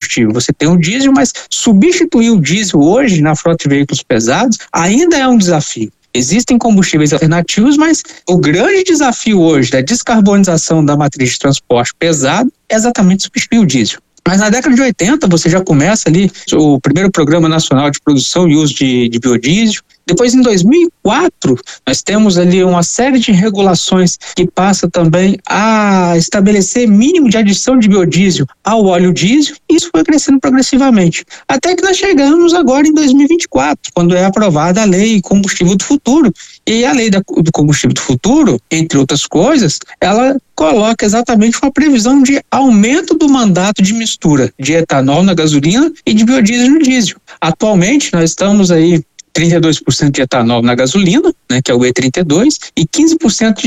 combustível. Você tem o diesel, mas substituir o diesel hoje na frota de veículos pesados ainda é um desafio. Existem combustíveis alternativos, mas o grande desafio hoje da descarbonização da matriz de transporte pesado é exatamente substituir o diesel. Mas na década de 80 você já começa ali o primeiro Programa Nacional de Produção e Uso de Biodiesel. Depois, em 2004, nós temos ali uma série de regulações que passa também a estabelecer mínimo de adição de biodiesel ao óleo diesel, e isso foi crescendo progressivamente. Até que nós chegamos agora em 2024, quando é aprovada a Lei Combustível do Futuro. E a Lei do Combustível do Futuro, entre outras coisas, ela coloca exatamente uma previsão de aumento do mandato de mistura de etanol na gasolina e de biodiesel no diesel. Atualmente, nós estamos aí 32% de etanol na gasolina, né, que é o E32, e 15%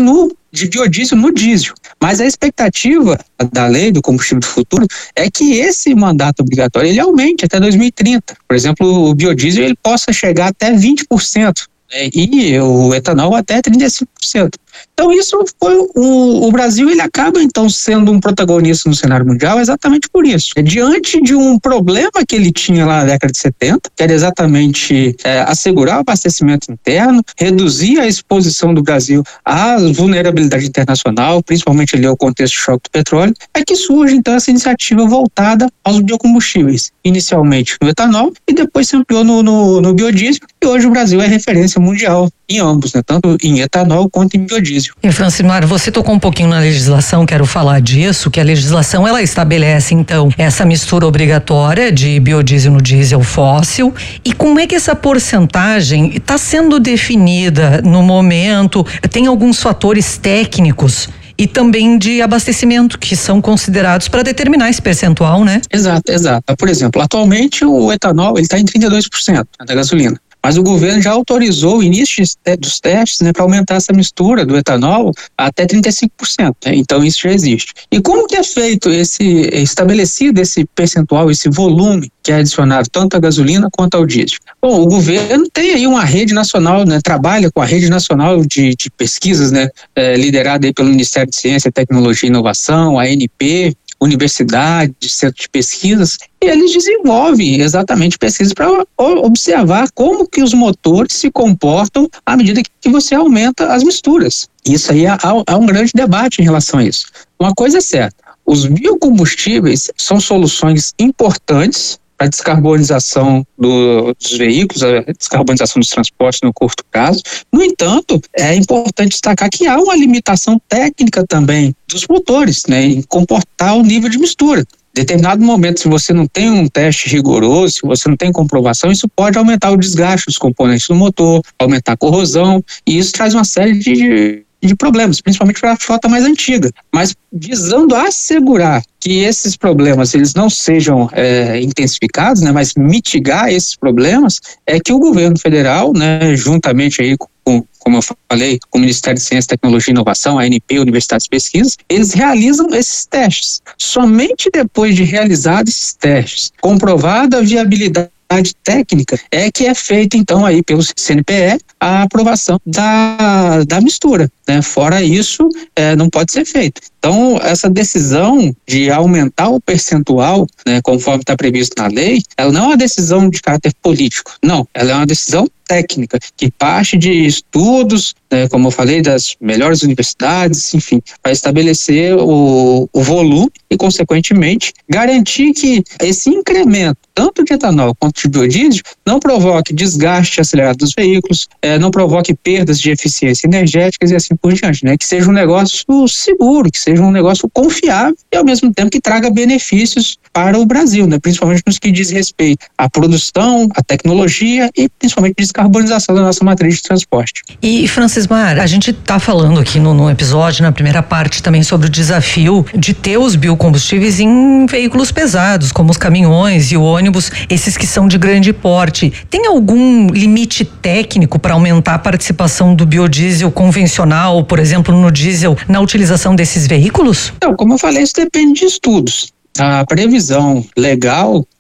de biodiesel no diesel. Mas a expectativa da lei do combustível do futuro é que esse mandato obrigatório ele aumente até 2030. Por exemplo, o biodiesel ele possa chegar até 20%, né, e o etanol até 35%. Então isso foi o Brasil, ele acaba então sendo um protagonista no cenário mundial exatamente por isso. Diante de um problema que ele tinha lá na década de 70, que era exatamente assegurar o abastecimento interno, reduzir a exposição do Brasil à vulnerabilidade internacional, principalmente ali ao contexto de choque do petróleo, é que surge então essa iniciativa voltada aos biocombustíveis, inicialmente no etanol e depois se ampliou no biodiesel, e hoje o Brasil é referência mundial em ambos, né? Tanto em etanol quanto em biodiesel. E Francimar, você tocou um pouquinho na legislação, quero falar disso, que a legislação ela estabelece então essa mistura obrigatória de biodiesel no diesel fóssil, e como é que essa porcentagem está sendo definida no momento? Tem alguns fatores técnicos e também de abastecimento que são considerados para determinar esse percentual, né? Exato. Por exemplo, atualmente o etanol ele está em 32% da gasolina. Mas o governo já autorizou o início dos testes, né, para aumentar essa mistura do etanol até 35%. Né? Então isso já existe. E como que é feito estabelecido esse percentual, esse volume que é adicionado tanto à gasolina quanto ao diesel? Bom, o governo tem aí uma rede nacional, né, trabalha com a rede nacional de pesquisas, né, liderada aí pelo Ministério de Ciência, Tecnologia e Inovação, a ANP, universidades, centros de pesquisas, e eles desenvolvem exatamente pesquisas para observar como que os motores se comportam à medida que você aumenta as misturas. Isso aí há um grande debate em relação a isso. Uma coisa é certa, os biocombustíveis são soluções importantes para a descarbonização dos veículos, a descarbonização dos transportes no curto prazo. No entanto, é importante destacar que há uma limitação técnica também dos motores, né, em comportar o nível de mistura. Em determinado momento, se você não tem um teste rigoroso, se você não tem comprovação, isso pode aumentar o desgaste dos componentes do motor, aumentar a corrosão, e isso traz uma série de problemas, principalmente para a frota mais antiga. Mas visando assegurar que esses problemas eles não sejam intensificados, né, mas mitigar esses problemas, é que o governo federal, né, juntamente aí como eu falei, com o Ministério de Ciência, Tecnologia e Inovação, a ANP, Universidades e Pesquisas, eles realizam esses testes. Somente depois de realizados esses testes, comprovada a viabilidade técnica, é que é feita então aí pelo CNPE a aprovação da mistura, né? Fora isso, não pode ser feito. Então, essa decisão de aumentar o percentual, né, conforme está previsto na lei, ela não é uma decisão de caráter político, não, ela é uma decisão técnica, que parte de estudos, né, como eu falei, das melhores universidades, enfim, para estabelecer o volume e, consequentemente, garantir que esse incremento, tanto de etanol quanto de biodiesel, não provoque desgaste acelerado dos veículos, não provoque perdas de eficiência energéticas e assim por diante, né? Que seja um negócio seguro, que seja um negócio confiável e, ao mesmo tempo, que traga benefícios para o Brasil, né? Principalmente nos que diz respeito à produção, à tecnologia e, principalmente, descarbonização da nossa matriz de transporte. E, Francismar, a gente está falando aqui no episódio, na primeira parte, também sobre o desafio de ter os biocombustíveis em veículos pesados, como os caminhões e o ônibus, esses que são de grande porte. Tem algum limite técnico para aumentar a participação do biodiesel convencional, por exemplo, no diesel, na utilização desses veículos? Então, como eu falei, isso depende de estudos. A previsão legal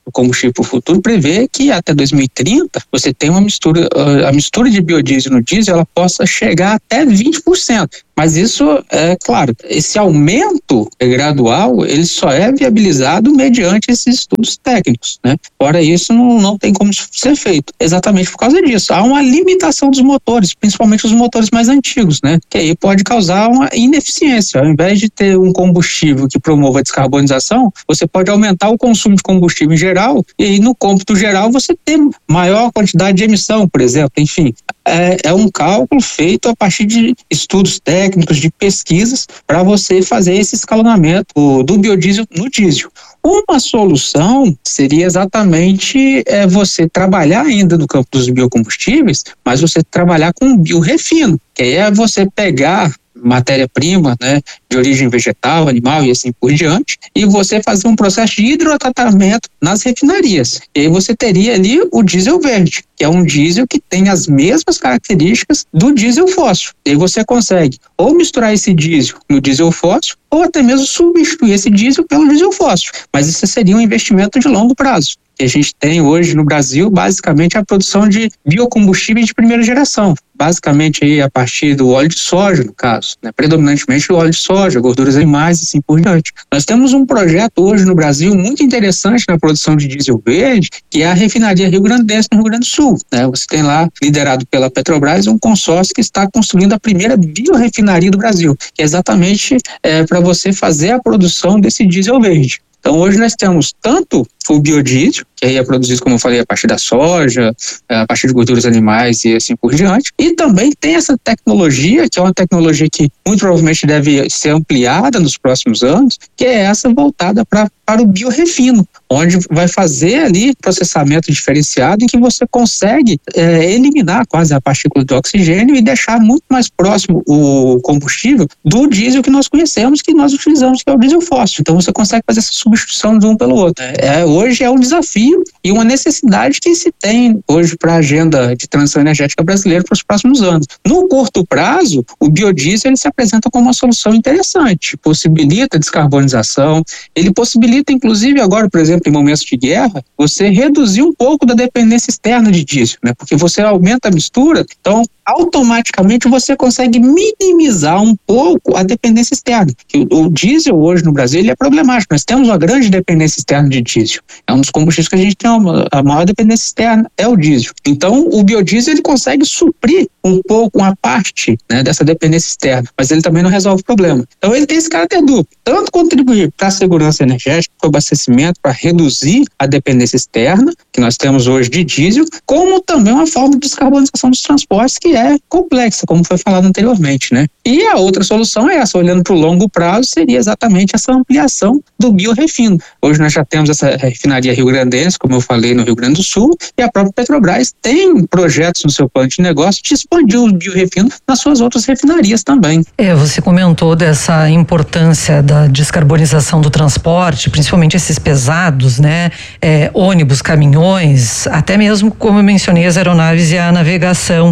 do combustível para o futuro prevê que até 2030 você tem uma mistura, a mistura de biodiesel no diesel, ela possa chegar até 20%. Mas isso, é claro, esse aumento gradual, ele só é viabilizado mediante esses estudos técnicos, né? Fora isso, não tem como ser feito. Exatamente por causa disso. Há uma limitação dos motores, principalmente os motores mais antigos, né? Que aí pode causar uma ineficiência. Ao invés de ter um combustível que promova a descarbonização, você pode aumentar o consumo de combustível em geral e aí no cômputo geral você tem maior quantidade de emissão, por exemplo. Enfim, é um cálculo feito a partir de estudos técnicos, de pesquisas, para você fazer esse escalonamento do biodiesel no diesel. Uma solução seria exatamente você trabalhar ainda no campo dos biocombustíveis, mas você trabalhar com biorefino, que aí é você pegar matéria-prima, né, de origem vegetal, animal e assim por diante, e você fazer um processo de hidrotratamento nas refinarias. E aí você teria ali o diesel verde, que é um diesel que tem as mesmas características do diesel fóssil. E aí você consegue ou misturar esse diesel no diesel fóssil, ou até mesmo substituir esse diesel pelo diesel fóssil. Mas isso seria um investimento de longo prazo. Que a gente tem hoje no Brasil, basicamente, a produção de biocombustíveis de primeira geração. Basicamente, aí, a partir do óleo de soja, no caso, né? Predominantemente o óleo de soja, gorduras animais e assim por diante. Nós temos um projeto hoje no Brasil muito interessante na produção de diesel verde, que é a refinaria Rio Grandense, no Rio Grande do Sul, né? Você tem lá, liderado pela Petrobras, um consórcio que está construindo a primeira biorefinaria do Brasil, que é exatamente para você fazer a produção desse diesel verde. Então, hoje nós temos tanto o biodiesel, que aí é produzido, como eu falei, a partir da soja, a partir de gorduras animais e assim por diante, e também tem essa tecnologia, que é uma tecnologia que muito provavelmente deve ser ampliada nos próximos anos, que é essa voltada para o biorefino, onde vai fazer ali processamento diferenciado em que você consegue eliminar quase a partícula de oxigênio e deixar muito mais próximo o combustível do diesel que nós conhecemos, que nós utilizamos, que é o diesel fóssil. Então você consegue fazer essa substituição de um pelo outro. Hoje é um desafio e uma necessidade que se tem hoje para a agenda de transição energética brasileira para os próximos anos. No curto prazo, o biodiesel ele se apresenta como uma solução interessante, possibilita a descarbonização, ele possibilita inclusive agora, por exemplo, em momentos de guerra, você reduzir um pouco da dependência externa de diesel, né? Porque você aumenta a mistura, então automaticamente você consegue minimizar um pouco a dependência externa. O diesel hoje no Brasil ele é problemático, nós temos uma grande dependência externa de diesel. É um dos combustíveis que a gente tem a maior dependência externa, é o diesel. Então o biodiesel ele consegue suprir um pouco, uma parte, né, dessa dependência externa, mas ele também não resolve o problema. Então ele tem esse caráter duplo, tanto contribuir para a segurança energética, para o abastecimento, para reduzir a dependência externa, que nós temos hoje de diesel, como também uma forma de descarbonização dos transportes que é complexa, como foi falado anteriormente, né? E a outra solução é essa, olhando para o longo prazo, seria exatamente essa ampliação do biorefino. Hoje nós já temos essa refinaria Rio Grandense, como eu falei, no Rio Grande do Sul, e a própria Petrobras tem projetos no seu plano de negócio de expandir o biorefino nas suas outras refinarias também. Você comentou dessa importância da descarbonização do transporte, principalmente esses pesados, né? Ônibus, caminhões, até mesmo, como eu mencionei, as aeronaves e a navegação.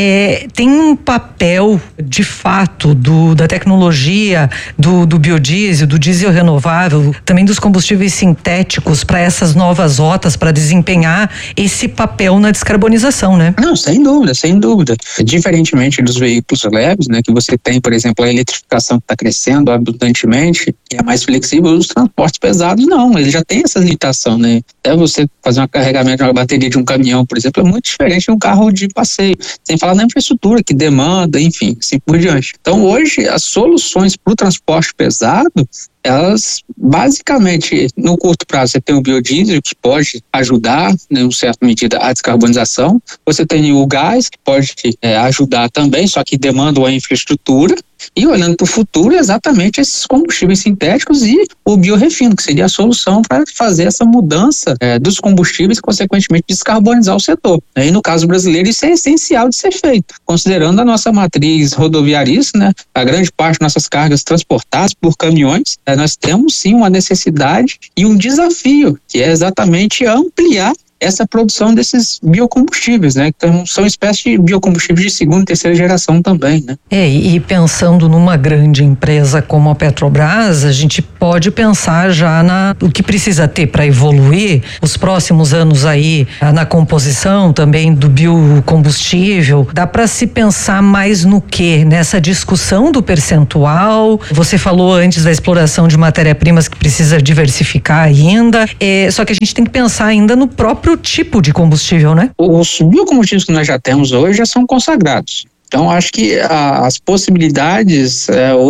Tem um papel, de fato, da tecnologia, do biodiesel, do diesel renovável, também dos combustíveis sintéticos para essas novas rotas, para desempenhar esse papel na descarbonização, né? Não, sem dúvida, sem dúvida. Diferentemente dos veículos leves, né, que você tem, por exemplo, a eletrificação que está crescendo abundantemente e é mais flexível, os transportes pesados não, ele já tem essa limitação, né? Até você fazer um carregamento de uma bateria de um caminhão, por exemplo, é muito diferente de um carro de passeio, sem falar na infraestrutura que demanda, enfim, assim por diante. Então hoje as soluções para o transporte pesado, elas basicamente no curto prazo você tem o biodiesel que pode ajudar, né, em certa medida, a descarbonização, você tem o gás que pode ajudar também, só que demanda uma infraestrutura, e olhando para o futuro exatamente esses combustíveis sintéticos e o biorefino, que seria a solução para fazer essa mudança dos combustíveis e consequentemente descarbonizar o setor. E no caso brasileiro isso é essencial de ser feito, considerando a nossa matriz rodoviarista, né, a grande parte das nossas cargas transportadas por caminhões, nós temos sim uma necessidade e um desafio, que é exatamente ampliar essa produção desses biocombustíveis, né? Então são espécies de biocombustíveis de segunda e terceira geração também, né? E pensando numa grande empresa como a Petrobras, a gente pode pensar já no que precisa ter para evoluir os próximos anos aí na composição também do biocombustível. Dá para se pensar mais no que? Nessa discussão do percentual? Você falou antes da exploração de matéria-primas que precisa diversificar ainda, só que a gente tem que pensar ainda no próprio tipo de combustível, né? Os biocombustíveis que nós já temos hoje já são consagrados. Então, acho que as possibilidades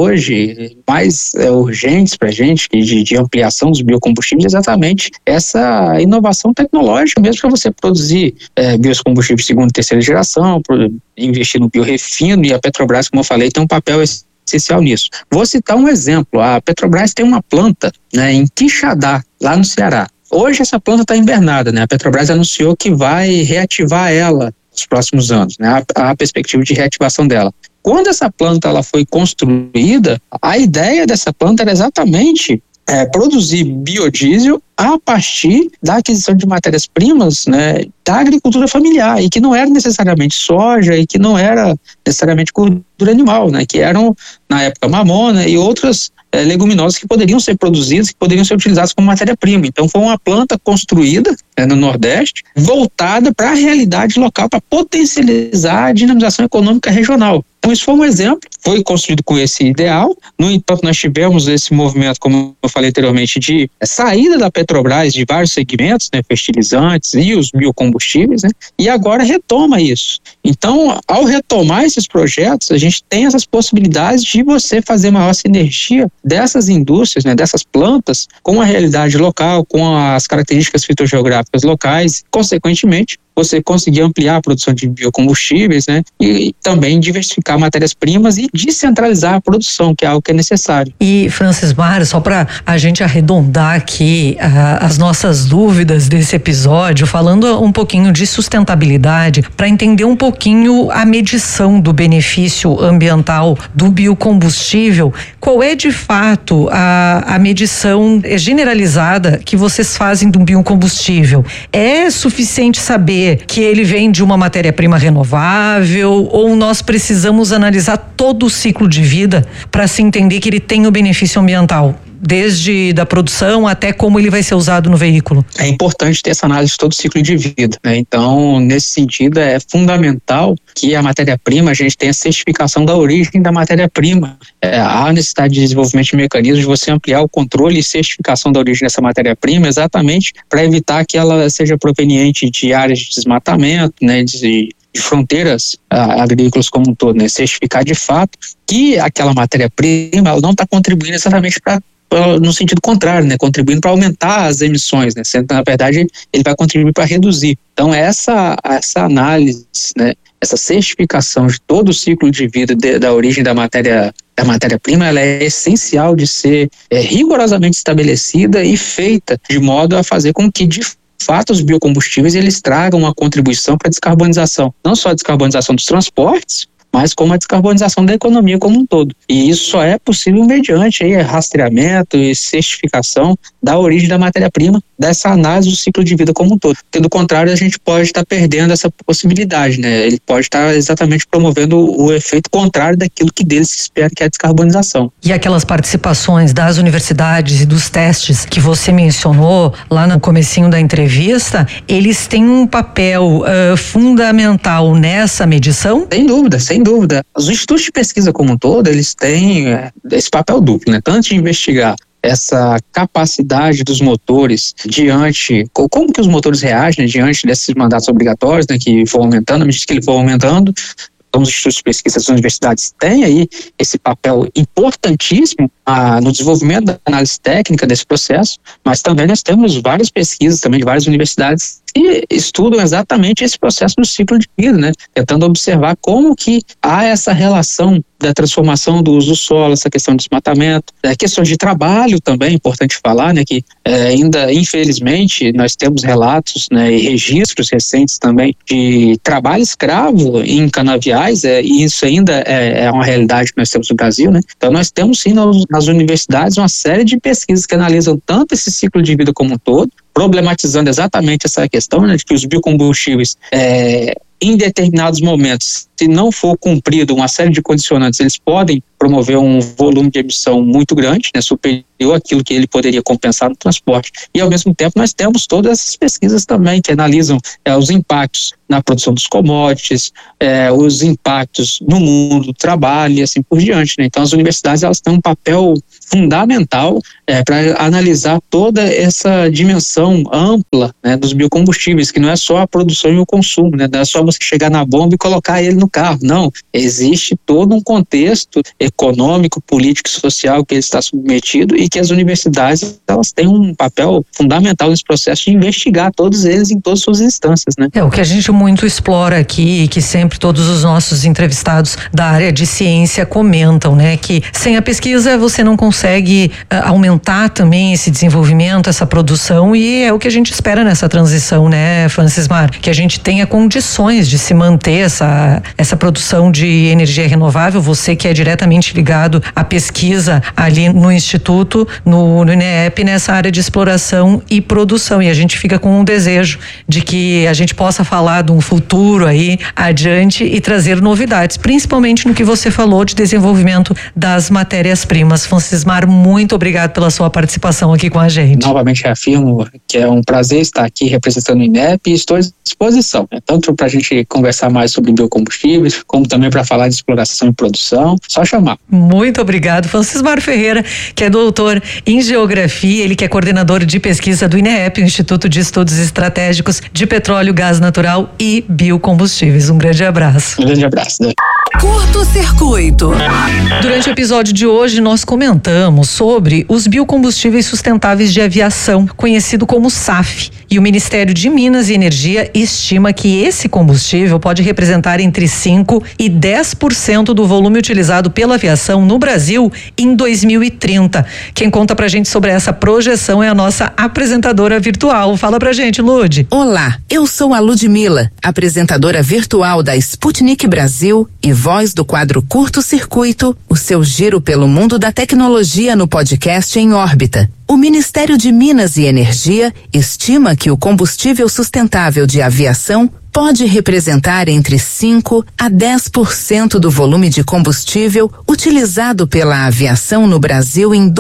hoje mais urgentes para a gente de ampliação dos biocombustíveis é exatamente essa inovação tecnológica mesmo para você produzir biocombustíveis de segunda e terceira geração, investir no biorefino, e a Petrobras, como eu falei, tem um papel essencial nisso. Vou citar um exemplo. A Petrobras tem uma planta, né, em Quixadá, lá no Ceará. Hoje essa planta está invernada, né? A Petrobras anunciou que vai reativar ela nos próximos anos, né? A perspectiva de reativação dela. Quando essa planta ela foi construída, a ideia dessa planta era exatamente produzir biodiesel a partir da aquisição de matérias-primas, né, da agricultura familiar, e que não era necessariamente soja e que não era necessariamente gordura animal, né, que eram, na época, mamona e outras leguminosas que poderiam ser produzidas, que poderiam ser utilizadas como matéria-prima. Então foi uma planta construída no Nordeste, voltada para a realidade local, para potencializar a dinamização econômica regional. Então isso foi um exemplo, foi construído com esse ideal. No entanto, nós tivemos esse movimento, como eu falei anteriormente, de saída da Petrobras de vários segmentos, né, fertilizantes e os biocombustíveis, né, e agora retoma isso. Então, ao retomar esses projetos, a gente tem essas possibilidades de você fazer maior sinergia dessas indústrias, né, dessas plantas, com a realidade local, com as características fitogeográficas locais, consequentemente, você conseguir ampliar a produção de biocombustíveis, né, e também diversificar matérias-primas e descentralizar a produção, que é algo que é necessário. E, Francis Mário, só para a gente arredondar aqui as nossas dúvidas desse episódio, falando um pouquinho de sustentabilidade, para entender um pouquinho a medição do benefício ambiental do biocombustível, qual é de fato a medição generalizada que vocês fazem do biocombustível? É suficiente saber que ele vem de uma matéria-prima renovável, ou nós precisamos analisar todo o ciclo de vida para se entender que ele tem o benefício ambiental, desde da produção até como ele vai ser usado no veículo? É importante ter essa análise de todo o ciclo de vida, né? Então, nesse sentido, é fundamental que a matéria-prima, a gente tenha a certificação da origem da matéria-prima. Há necessidade de desenvolvimento de mecanismos de você ampliar o controle e certificação da origem dessa matéria-prima, exatamente para evitar que ela seja proveniente de áreas de desmatamento, né, de fronteiras agrícolas como um todo, né? Certificar de fato que aquela matéria-prima ela não está contribuindo exatamente no sentido contrário, né? Contribuindo para aumentar as emissões, né? Sendo que, na verdade, ele vai contribuir para reduzir. Então, essa análise, né? Essa certificação de todo o ciclo de vida da origem da matéria-prima, ela é essencial de ser rigorosamente estabelecida e feita de modo a fazer com que, de fato, os biocombustíveis eles tragam uma contribuição para a descarbonização, não só a descarbonização dos transportes, mas como a descarbonização da economia como um todo. E isso só é possível mediante rastreamento e certificação da origem da matéria-prima, dessa análise do ciclo de vida como um todo. Porque, do contrário, a gente pode estar perdendo essa possibilidade, né? Ele pode estar exatamente promovendo o efeito contrário daquilo que dele se espera, que é a descarbonização. E aquelas participações das universidades e dos testes que você mencionou lá no comecinho da entrevista, eles têm um papel fundamental nessa medição? Sem dúvida, sem dúvida. Os institutos de pesquisa como um todo, eles têm esse papel duplo, né? Tanto de investigar essa capacidade dos motores diante, como que os motores reagem, né, diante desses mandatos obrigatórios, né, que vão aumentando, à medida que ele for aumentando. Então, os institutos de pesquisa das universidades têm aí esse papel importantíssimo no desenvolvimento da análise técnica desse processo, mas também nós temos várias pesquisas também de várias universidades que estudam exatamente esse processo do ciclo de vida, né? Tentando observar como que há essa relação da transformação do uso do solo, essa questão de desmatamento, questões de trabalho também, é importante falar, né, que ainda, infelizmente, nós temos relatos, né, e registros recentes também de trabalho escravo em canaviais, e isso ainda é uma realidade que nós temos no Brasil, né? Então nós temos sim nas universidades uma série de pesquisas que analisam tanto esse ciclo de vida como um todo, problematizando exatamente essa questão, né, de que os biocombustíveis, em determinados momentos, se não for cumprido uma série de condicionantes, eles podem promover um volume de emissão muito grande, né, superior àquilo que ele poderia compensar no transporte. E, ao mesmo tempo, nós temos todas essas pesquisas também que analisam os impactos na produção dos commodities, os impactos no mundo do trabalho e assim por diante, né? Então, as universidades, elas têm um papel fundamental para analisar toda essa dimensão ampla, né, dos biocombustíveis, que não é só a produção e o consumo, né? Não é só você chegar na bomba e colocar ele no carro, não. Existe todo um contexto econômico, político e social que ele está submetido e que as universidades, elas têm um papel fundamental nesse processo de investigar todos eles em todas as suas instâncias, né? O que a gente muito explora aqui e que sempre todos os nossos entrevistados da área de ciência comentam, né? Que sem a pesquisa você não consegue aumentar também esse desenvolvimento, essa produção, e é o que a gente espera nessa transição, né, Francismar? Que a gente tenha condições de se manter essa produção de energia renovável. Você que é diretamente ligado à pesquisa ali no Instituto, no INEP, nessa área de exploração e produção, e a gente fica com um desejo de que a gente possa falar de um futuro aí adiante e trazer novidades, principalmente no que você falou de desenvolvimento das matérias-primas. Francismar, muito obrigado pela sua participação aqui com a gente. Novamente reafirmo que é um prazer estar aqui representando o INEP e estou à disposição, né? Tanto para a gente conversar mais sobre biocombustíveis, como também para falar de exploração e produção, só chamar. Muito obrigado, Francismar Ferreira, que é doutor em geografia, ele que é coordenador de pesquisa do INEP, o Instituto de Estudos Estratégicos de Petróleo, Gás Natural e Biocombustíveis. Um grande abraço. Um grande abraço, né? Curto Circuito. Durante o episódio de hoje, nós comentamos sobre os biocombustíveis sustentáveis de aviação, conhecido como SAF. E o Ministério de Minas e Energia estima que esse combustível pode representar entre 5% e 10% do volume utilizado pela aviação no Brasil em 2030. Quem conta pra gente sobre essa projeção é a nossa apresentadora virtual. Fala pra gente, Lud. Olá, eu sou a Ludmila, apresentadora virtual da Sputnik Brasil e voz do quadro Curto Circuito, o seu giro pelo mundo da tecnologia no podcast Em Órbita. O Ministério de Minas e Energia estima que o combustível sustentável de aviação pode representar entre 5% a 10% do volume de combustível utilizado pela aviação no Brasil em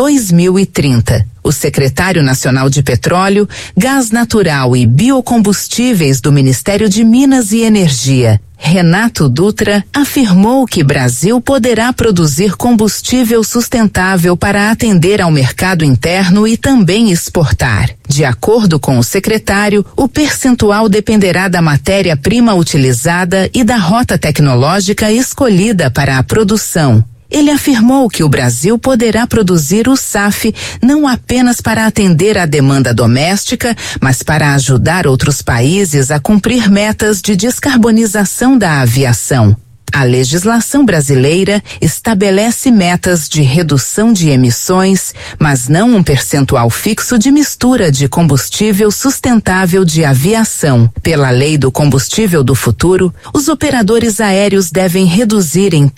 2030. O secretário nacional de Petróleo, Gás Natural e Biocombustíveis do Ministério de Minas e Energia, Renato Dutra, afirmou que Brasil poderá produzir combustível sustentável para atender ao mercado interno e também exportar. De acordo com o secretário, o percentual dependerá da matéria-prima utilizada e da rota tecnológica escolhida para a produção. Ele afirmou que o Brasil poderá produzir o SAF não apenas para atender à demanda doméstica, mas para ajudar outros países a cumprir metas de descarbonização da aviação. A legislação brasileira estabelece metas de redução de emissões, mas não um percentual fixo de mistura de combustível sustentável de aviação. Pela Lei do Combustível do Futuro, os operadores aéreos devem reduzir em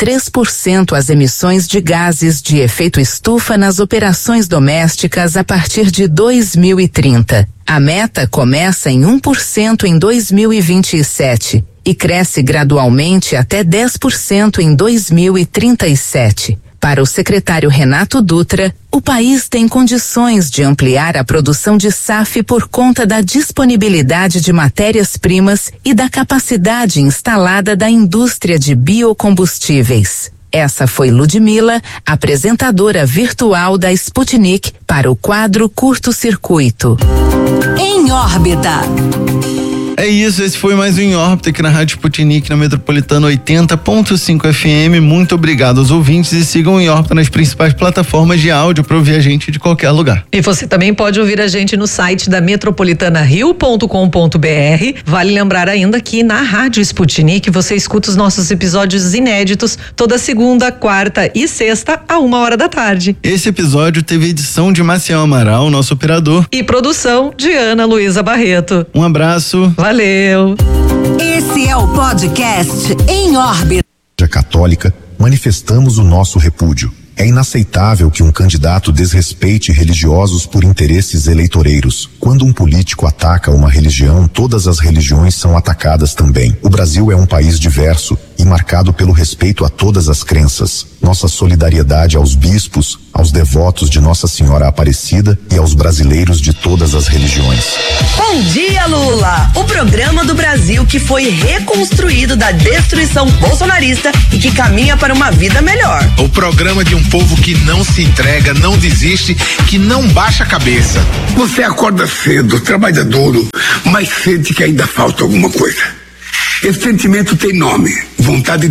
3% as emissões de gases de efeito estufa nas operações domésticas a partir de 2030. A meta começa em 1% em 2027. E cresce gradualmente até 10% em 2037. Para o secretário Renato Dutra, o país tem condições de ampliar a produção de SAF por conta da disponibilidade de matérias-primas e da capacidade instalada da indústria de biocombustíveis. Essa foi Ludmila, apresentadora virtual da Sputnik, para o quadro Curto Circuito. Em Órbita. É isso, esse foi mais um Em Órbita aqui na Rádio Sputnik, na Metropolitana 80.5 FM. Muito obrigado aos ouvintes e sigam o Em Órbita nas principais plataformas de áudio para ouvir a gente de qualquer lugar. E você também pode ouvir a gente no site da metropolitanario.com.br. Vale lembrar ainda que na Rádio Sputnik você escuta os nossos episódios inéditos toda segunda, quarta e sexta a 1h da tarde. Esse episódio teve edição de Maciel Amaral, nosso operador, e produção de Ana Luísa Barreto. Um abraço. Valeu! Esse é o podcast Em Órbita. Católica, manifestamos o nosso repúdio. É inaceitável que um candidato desrespeite religiosos por interesses eleitoreiros. Quando um político ataca uma religião, todas as religiões são atacadas também. O Brasil é um país diverso e marcado pelo respeito a todas as crenças. Nossa solidariedade aos bispos, aos devotos de Nossa Senhora Aparecida e aos brasileiros de todas as religiões. Bom dia, Lula! O programa do Brasil que foi reconstruído da destruição bolsonarista e que caminha para uma vida melhor. O programa de um povo que não se entrega, não desiste, que não baixa a cabeça. Você acorda cedo, trabalha duro, mas sente que ainda falta alguma coisa. Esse sentimento tem nome: vontade de